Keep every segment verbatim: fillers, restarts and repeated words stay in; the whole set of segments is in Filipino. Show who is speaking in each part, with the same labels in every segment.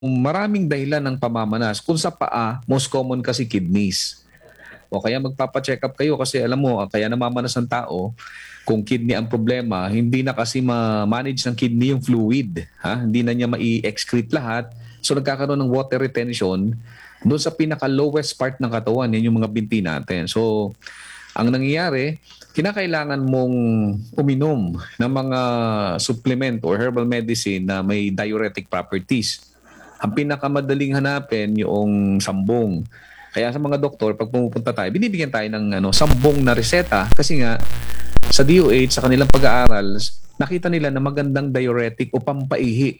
Speaker 1: maraming dahilan ng pamamanas. Kung sa paa, most common kasi kidneys. O kaya magpapa-check up kayo kasi alam mo, kaya namamanas ang tao, kung kidney ang problema, hindi na kasi ma-manage ng kidney yung fluid. Ha? Hindi na niya ma-excrete lahat. So nagkakaroon ng water retention doon sa pinaka-lowest part ng katawan, yan yung mga binti natin. So ang nangyayari, kinakailangan mong uminom ng mga supplement or herbal medicine na may diuretic properties. Ang pinakamadaling hanapin yung sambong. Kaya sa mga doktor, pag pumupunta tayo, binibigyan tayo ng ano, sambong na reseta kasi nga sa D O H, sa kanilang pag-aaral, nakita nila na magandang diuretic o pampaihi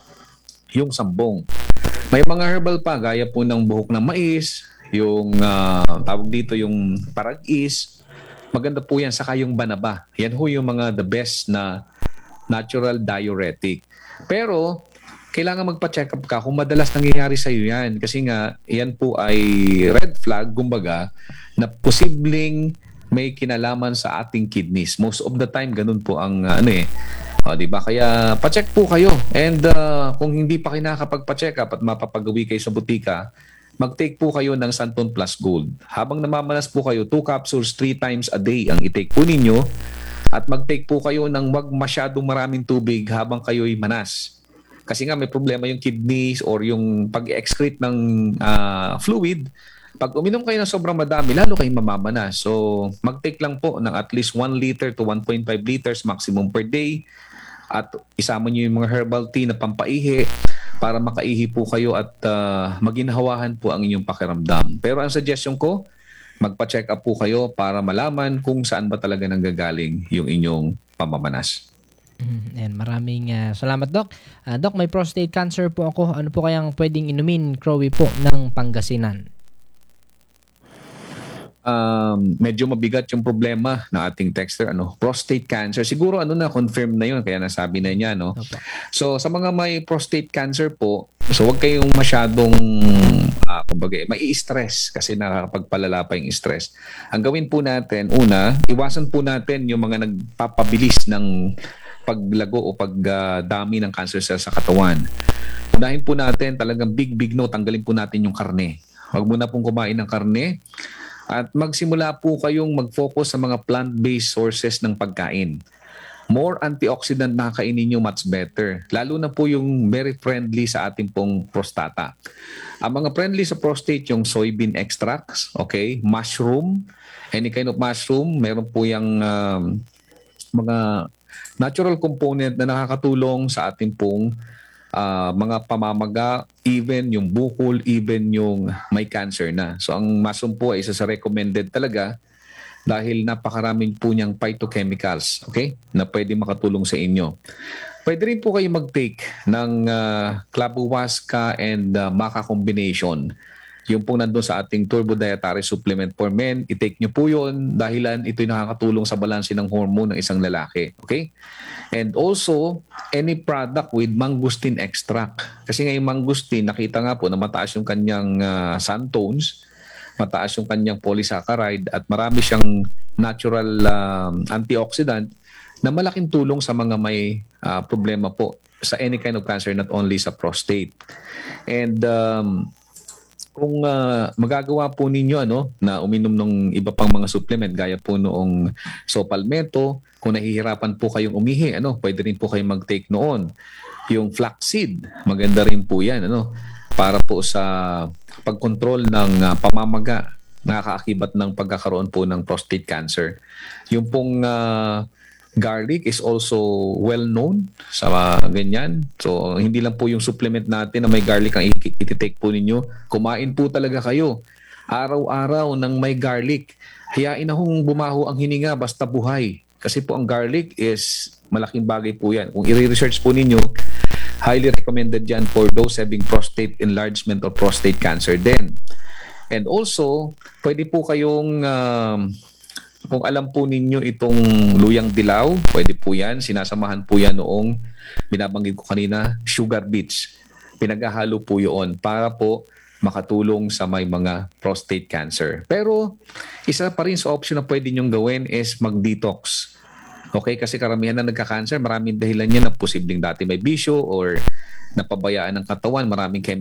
Speaker 1: yung sambong. May mga herbal pa, gaya po ng buhok ng mais, yung uh, tawag dito yung parag-is, maganda po yan, saka yung banaba. Yan ho yung mga the best na natural diuretic. Pero, kailangan magpa-check up ka kung madalas nangyayari sa iyo yan. Kasi nga, yan po ay red flag, kumbaga, na posibleng may kinalaman sa ating kidneys. Most of the time, ganun po ang uh, ano eh. O, diba? Kaya, pa-check po kayo. And uh, kung hindi pa kayo nakakapagpa-check up at mapapagawi kayo sa butika, mag-take po kayo ng Santon Plus Gold. Habang namamanas po kayo, two capsules, three times a day ang i-take po ninyo. At mag-take po kayo ng wag masyadong maraming tubig habang kayo'y manas. Kasi nga may problema yung kidneys or yung pag-excrete ng uh, fluid. Pag uminom kayo ng sobrang madami, lalo kayong mamamanas. So, mag-take lang po ng at least one liter to one point five liters maximum per day. At isama nyo yung mga herbal tea na pampaihi para makaihi po kayo at uh, maginhawahan po ang inyong pakiramdam. Pero ang suggestion ko, magpa-check up po kayo para malaman kung saan ba talaga nanggagaling yung inyong pamamanas.
Speaker 2: And maraming uh, salamat, Doc. Uh, Doc, may prostate cancer po ako. Ano po kayang pwedeng inumin, Crowy po, ng Pangasinan?
Speaker 1: Um, medyo mabigat yung problema na ating texter, ano, prostate cancer. Siguro ano na, confirm na yun, kaya nasabi na niya, no? Okay. So, sa mga may prostate cancer po, so wag kayong masyadong, uh, kumbaga, mai-stress kasi nakakapagpalala pa yung stress. Ang gawin po natin, una, iwasan po natin yung mga nagpapabilis ng paglago o pagdami uh, ng cancer cells sa katawan. Unahin po natin talagang big big no, tanggalin po natin yung karne. Huwag muna pong kumain ng karne at magsimula po kayong mag-focus sa mga plant-based sources ng pagkain. More antioxidant na kainin nyo, much better. Lalo na po yung very friendly sa ating pong prostata. Ang mga friendly sa prostate, yung soybean extracts, okay, mushroom, any kind of mushroom, meron po yung um, mga natural component na nakakatulong sa ating pong uh, mga pamamaga, even yung bukol, even yung may cancer na. So ang mushroom po ay isa sa recommended talaga dahil napakaraming po niyang phytochemicals, okay, na pwede makatulong sa inyo. Pwede rin po kayo mag-take ng uh, Clavuasca and uh, Maca combination. Yung pong nandun sa ating Turbo Dietary Supplement for Men, i-take nyo po yun dahilan ito'y nakakatulong sa balanse ng hormone ng isang lalaki. Okay? And also, any product with mangosteen extract. Kasi ngayon mangosteen, nakita nga po na mataas yung kanyang uh, santones, mataas yung kanyang polysaccharide, at marami siyang natural uh, antioxidant na malaking tulong sa mga may uh, problema po sa any kind of cancer, not only sa prostate. And um, kung uh, magagawa po ninyo ano na uminom ng iba pang mga supplement gaya po noong Sopalmeto, kung nahihirapan po kayong umihi, ano, pwede rin po kayong mag-take noon. Yung flaxseed, maganda rin po 'yan, ano, para po sa pagkontrol ng uh, pamamaga, nakakaakibat ng pagkakaroon po ng prostate cancer. Yung pong uh, garlic is also well known sa uh, ganyan. So, hindi lang po yung supplement natin na may garlic ang iti-take po ninyo. Kumain po talaga kayo. Araw-araw ng may garlic. Hayain na hong bumaho ang hininga basta buhay. Kasi po ang garlic is malaking bagay po yan. Kung i-research po ninyo, highly recommended yan for those having prostate enlargement or prostate cancer din. And also, pwede po kayong... Um, kung alam po ninyo itong luyang dilaw, pwede po yan. Sinasamahan po yan noong binabanggit ko kanina, sugar beets. Pinaghahalo po yun para po makatulong sa may mga prostate cancer. Pero isa pa rin sa option na pwede nyong gawin is mag-detox. Okay, kasi karamihan na nagka-cancer, maraming dahilan yan na posibleng dati may bisyo or napabayaan ng katawan, maraming